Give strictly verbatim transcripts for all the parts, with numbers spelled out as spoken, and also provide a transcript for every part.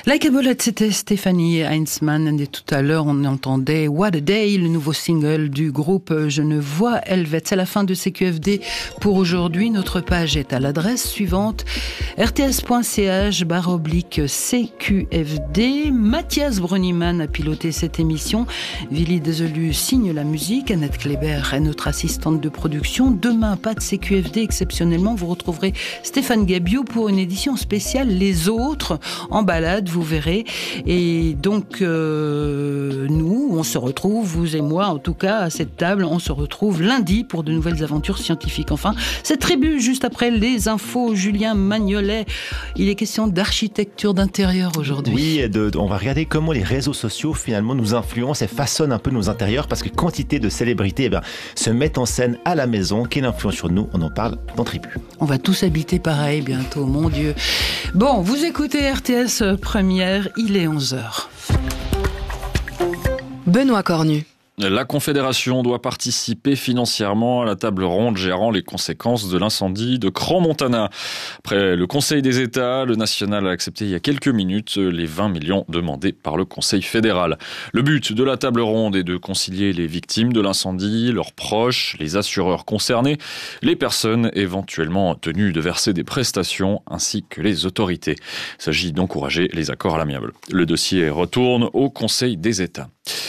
Like a Bullet, c'était Stéphanie Heinzmann et tout à l'heure on entendait What a Day, le nouveau single du groupe Genevois Helvète. C'est la fin de C Q F D pour aujourd'hui. Notre page est à l'adresse suivante r t s point c h barre oblique C Q F D. Mathias Brunniman a piloté cette émission. Willy Deselu signe la musique. Annette Kléber est notre assistante de production. Demain, pas de C Q F D exceptionnellement. Vous retrouverez Stéphane Gabiou pour une édition spéciale Les Autres en balade. Vous verrez. Et donc, euh, nous, on se retrouve, vous et moi, en tout cas, à cette table, on se retrouve lundi pour de nouvelles aventures scientifiques. Enfin, cette tribu, juste après les infos, Julien Magnolet, il est question d'architecture d'intérieur aujourd'hui. Oui, de, de, on va regarder comment les réseaux sociaux, finalement, nous influencent et façonnent un peu nos intérieurs, parce que quantité de célébrités eh bien, se mettent en scène à la maison. Quelle influence sur nous? On en parle dans Tribu. On va tous habiter pareil bientôt, mon Dieu. Bon, vous écoutez R T S Première, il est onze heures. Benoît Cornu. La Confédération doit participer financièrement à la table ronde gérant les conséquences de l'incendie de Crans-Montana. Après le Conseil des États, le national a accepté il y a quelques minutes les vingt millions demandés par le Conseil fédéral. Le but de la table ronde est de concilier les victimes de l'incendie, leurs proches, les assureurs concernés, les personnes éventuellement tenues de verser des prestations ainsi que les autorités. Il s'agit d'encourager les accords à l'amiable. Le dossier retourne au Conseil des États.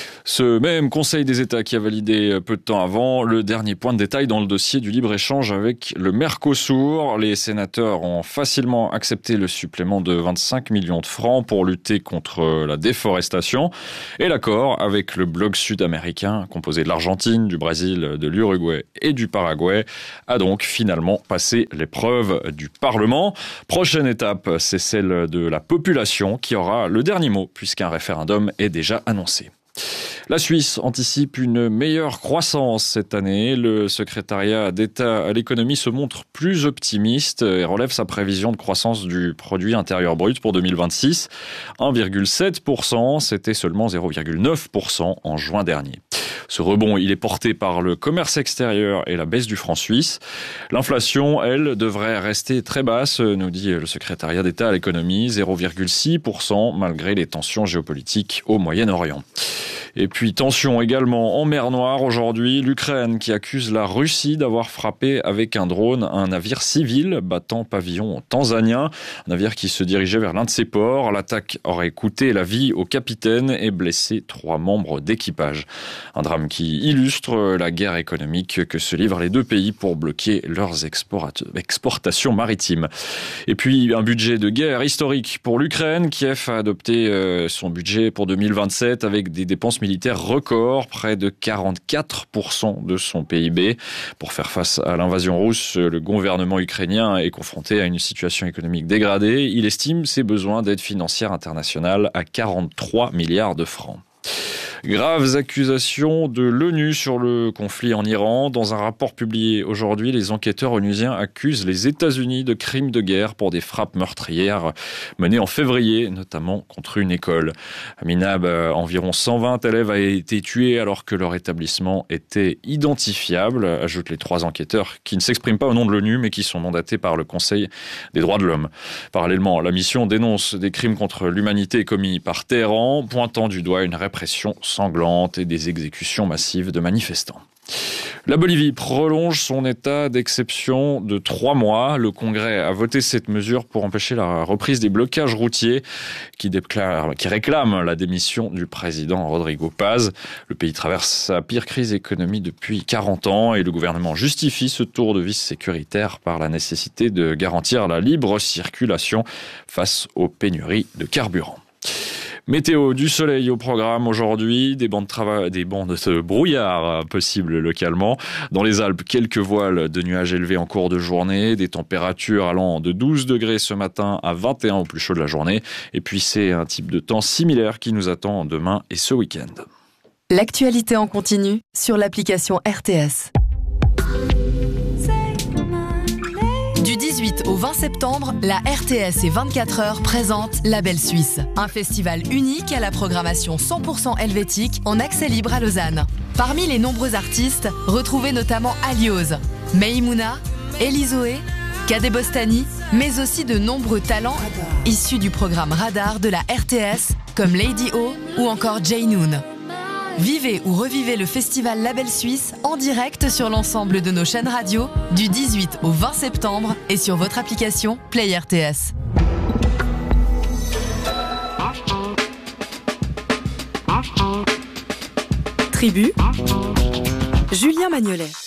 Ce même Conseil des États qui a validé peu de temps avant le dernier point de détail dans le dossier du libre-échange avec le Mercosur. Les sénateurs ont facilement accepté le supplément de vingt-cinq millions de francs pour lutter contre la déforestation. Et l'accord avec le bloc sud-américain, composé de l'Argentine, du Brésil, de l'Uruguay et du Paraguay, a donc finalement passé l'épreuve du Parlement. Prochaine étape, c'est celle de la population qui aura le dernier mot, puisqu'un référendum est déjà annoncé. La Suisse anticipe une meilleure croissance cette année. Le secrétariat d'État à l'économie se montre plus optimiste et relève sa prévision de croissance du produit intérieur brut pour deux mille vingt-six. un virgule sept pour cent, c'était seulement zéro virgule neuf pour cent en juin dernier. Ce rebond, il est porté par le commerce extérieur et la baisse du franc suisse. L'inflation, elle, devrait rester très basse, nous dit le secrétariat d'État à l'économie, zéro virgule six pour cent malgré les tensions géopolitiques au Moyen-Orient. Et puis tension également en mer Noire aujourd'hui, l'Ukraine qui accuse la Russie d'avoir frappé avec un drone un navire civil battant pavillon tanzanien, un navire qui se dirigeait vers l'un de ses ports. L'attaque aurait coûté la vie au capitaine et blessé trois membres d'équipage. Un drame qui illustre la guerre économique que se livrent les deux pays pour bloquer leurs exportations maritimes. Et puis un budget de guerre historique pour l'Ukraine. Kiev a adopté son budget pour deux mille vingt-sept avec des dépenses militaire record, près de quarante-quatre pour cent de son P I B. Pour faire face à l'invasion russe, le gouvernement ukrainien est confronté à une situation économique dégradée. Il estime ses besoins d'aide financière internationale à quarante-trois milliards de francs. Graves accusations de l'ONU sur le conflit en Iran. Dans un rapport publié aujourd'hui, les enquêteurs onusiens accusent les États-Unis de crimes de guerre pour des frappes meurtrières menées en février, notamment contre une école. À Minab, environ cent vingt élèves ont été tués alors que leur établissement était identifiable, ajoutent les trois enquêteurs qui ne s'expriment pas au nom de l'ONU mais qui sont mandatés par le Conseil des droits de l'homme. Parallèlement, la mission dénonce des crimes contre l'humanité commis par Téhéran, pointant du doigt une répression sanglante et des exécutions massives de manifestants. La Bolivie prolonge son état d'exception de trois mois. Le Congrès a voté cette mesure pour empêcher la reprise des blocages routiers qui, déclarent, qui réclament la démission du président Rodrigo Paz. Le pays traverse sa pire crise économique depuis quarante ans et le gouvernement justifie ce tour de vis sécuritaire par la nécessité de garantir la libre circulation face aux pénuries de carburant. Météo, du soleil au programme aujourd'hui, des bandes, trava- des bandes de brouillard possibles localement. Dans les Alpes, quelques voiles de nuages élevés en cours de journée, des températures allant de douze degrés ce matin à vingt et un au plus chaud de la journée. Et puis c'est un type de temps similaire qui nous attend demain et ce week-end. L'actualité en continu sur l'application R T S. Du dix-huit au vingt septembre, la R T S et vingt-quatre heures présentent La Belle Suisse, un festival unique à la programmation cent pour cent helvétique en accès libre à Lausanne. Parmi les nombreux artistes, retrouvez notamment Aliose, Meimouna, Elizoé, Cadet Bostani, mais aussi de nombreux talents issus du programme Radar de la R T S, comme Lady O ou encore Jay Noon. Vivez ou revivez le festival Label Suisse en direct sur l'ensemble de nos chaînes radio du dix-huit au vingt septembre et sur votre application Play R T S. Tribu, Julien Magnolet.